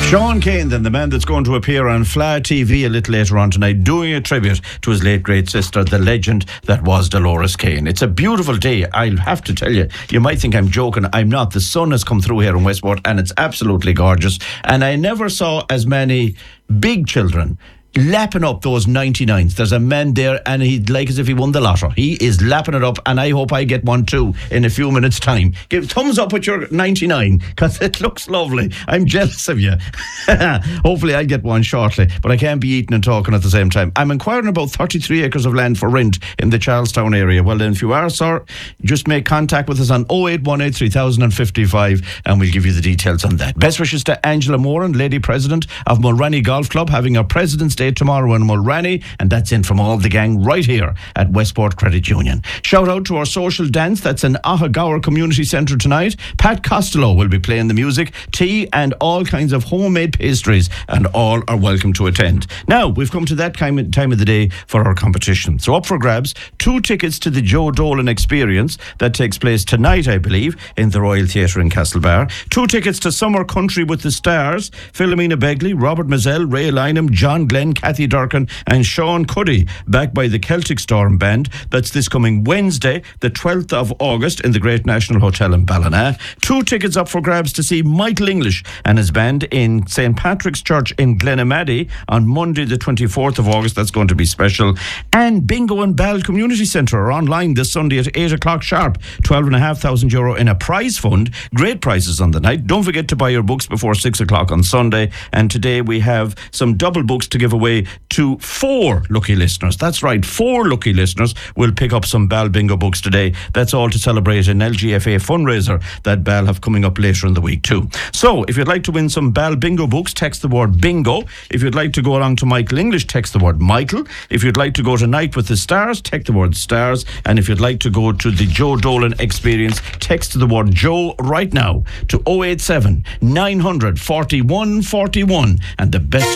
Sean Kane, then, the man that's going to appear on Flower TV a little later on tonight, doing a tribute to his late great sister, the legend that was Dolores Kane. It's a beautiful day. I'll have to tell you, you might think I'm joking. I'm not. The sun has come through here in Westport and it's absolutely gorgeous. And I never saw as many big children lapping up those 99s. There's a man there and he'd like as if he won the lotto. He is lapping it up, and I hope I get one too in a few minutes' time. Give thumbs up with your 99 because it looks lovely. I'm jealous of you. Hopefully I'll get one shortly, but I can't be eating and talking at the same time. I'm inquiring about 33 acres of land for rent in the Charlestown area. Well then, if you are, sir, just make contact with us on 0818 3055 and we'll give you the details on that. Best wishes to Angela Moran, Lady President of Mulranny Golf Club, having a President's Day tomorrow in Mulranny, and that's in from all the gang right here at Westport Credit Union. Shout out to our social dance that's in Ahagower Community Centre tonight. Pat Costello will be playing the music, tea and all kinds of homemade pastries, and all are welcome to attend. Now we've come to that time of the day for our competition. So up for grabs, 2 tickets to the Joe Dolan Experience that takes place tonight, I believe, in the Royal Theatre in Castlebar. 2 tickets to Summer Country with the Stars, Philomena Begley, Robert Mazzell, Ray Lynham, John Glenn, Kathy Durkin and Sean Cuddy, backed by the Celtic Storm Band. That's this coming Wednesday, the 12th of August in the Great National Hotel in Ballina. 2 tickets up for grabs to see Michael English and his band in St. Patrick's Church in Glenamaddy on Monday the 24th of August. That's going to be special. And Bingo and Ball Community Centre are online this Sunday at 8 o'clock sharp. €12,500 in a prize fund. Great prizes on the night. Don't forget to buy your books before 6 o'clock on Sunday. And today we have some double books to give away to 4 lucky listeners. That's right, 4 lucky listeners will pick up some Ball Bingo books today. That's all to celebrate an LGFA fundraiser that Ball have coming up later in the week too. So if you'd like to win some Ball Bingo books, text the word bingo. If you'd like to go along to Michael English, text the word Michael. If you'd like to go to Night with the Stars, text the word Stars. And if you'd like to go to the Joe Dolan Experience, text the word Joe right now to 087 900 4141. And the best